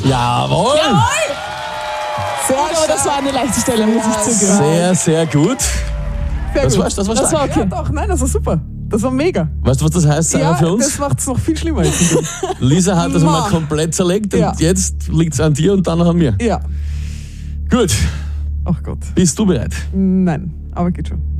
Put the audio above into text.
Jawohl! Sehr Aber das war eine leichte Stelle, muss ich zugeben. Sehr, sehr gut. Sehr Das gut. war Das war stark. okay. Ja, doch, nein, das war super. Das war mega. Weißt du, was das heißt, Sarah, Ja, für uns? das macht es noch viel schlimmer jetzt. Lisa hat das Ma. mal komplett zerlegt Ja. und jetzt liegt es an dir und dann noch an mir. Ja. Gut, Ach Gott. bist du bereit? Nein, aber geht schon.